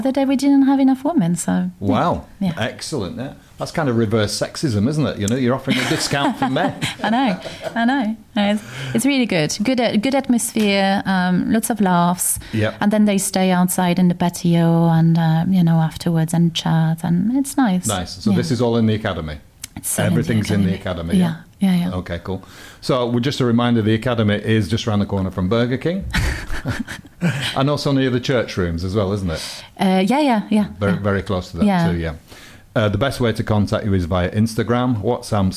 The other day we didn't have enough women, so... Wow. Yeah. Excellent. Yeah. That's kind of reverse sexism, isn't it? You know, you're offering a discount for men. I know. It's really good. Good atmosphere, lots of laughs. Yep. And then they stay outside in the patio and, afterwards and chat, and it's nice. Nice. So this is all in the academy? It's all Everything's in the academy? Yeah. Okay, cool. So just a reminder, the academy is just around the corner from Burger King. And also near the church rooms as well, isn't it? Yeah. Very close to that too, yeah. The best way to contact you is via Instagram, WhatsApp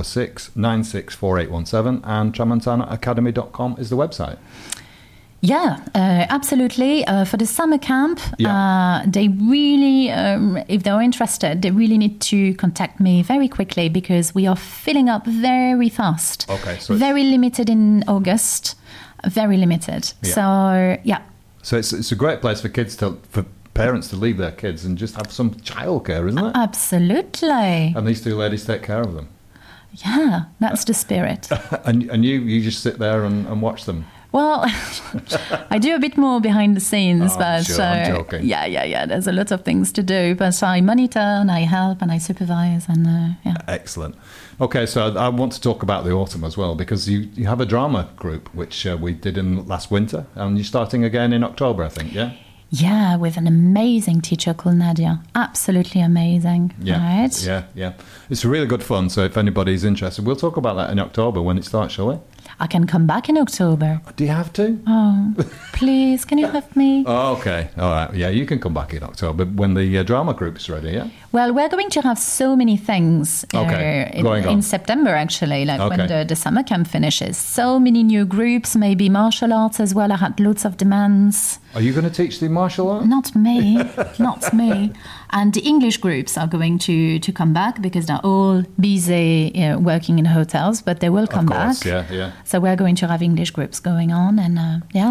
646-964817, and tramontanaacademy.com is the website. Yeah, absolutely. For the summer camp, they really, if they're interested, they really need to contact me very quickly because we are filling up very fast. Okay, so very limited in August, very limited. Yeah. So, yeah. So it's a great place for parents to leave their kids and just have some childcare, isn't it? Absolutely. And these two ladies take care of them. Yeah, that's the spirit. and you just sit there and watch them. Well, I do a bit more behind the scenes, but sure, I'm joking. Yeah. There's a lot of things to do, but I monitor and I help and I supervise, and Excellent. Okay, so I want to talk about the autumn as well because you have a drama group which we did in last winter, and you're starting again in October, I think. Yeah. Yeah, with an amazing teacher called Nadia. Absolutely amazing. Yeah, right? Yeah. It's really good fun. So if anybody's interested, we'll talk about that in October when it starts, shall we? I can come back in October. Do you have to? Oh, please, can you have me? Oh, okay. All right. Yeah, you can come back in October when the drama group's ready, yeah? Well, we're going to have so many things in September, actually, when the summer camp finishes. So many new groups, maybe martial arts as well. I had lots of demands. Are you going to teach the martial arts? Not me. And the English groups are going to come back because they're all busy working in hotels, but they will come back. Yeah. So we're going to have English groups going on, and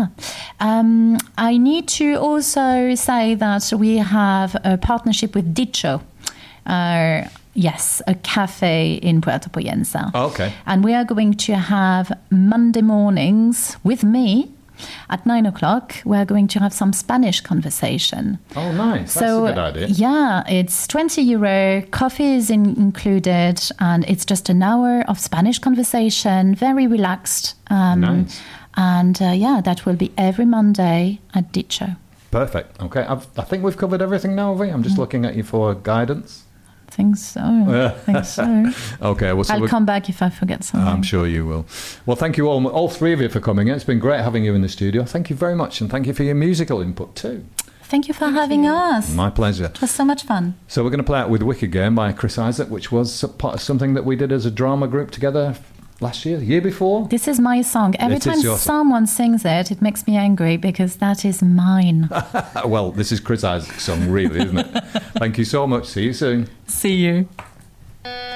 I need to also say that we have a partnership with Dicho. Yes, a cafe in Puerto Poyensa. Oh, okay. And we are going to have Monday mornings with me. At 9:00, we're going to have some Spanish conversation. Oh, nice. That's a good idea. Yeah, it's €20. Coffee is included, and it's just an hour of Spanish conversation, very relaxed. Nice. And that will be every Monday at Dicho. Perfect. Okay. I think we've covered everything now, have we? I'm just looking at you for guidance. I think so. Okay. Well, I'll come back if I forget something. I'm sure you will. Well, thank you all three of you for coming in. It's been great having you in the studio. Thank you very much, and thank you for your musical input too. Thank you for having us. My pleasure. It was so much fun. So we're going to play out with Wicked Game by Chris Isaak, which was something that we did as a drama group together last year, the year before. This is my song. Every time someone sings it, it makes me angry because that is mine. Well, this is Chris Isaac's song, really, isn't it? Thank you so much. See you soon. See you.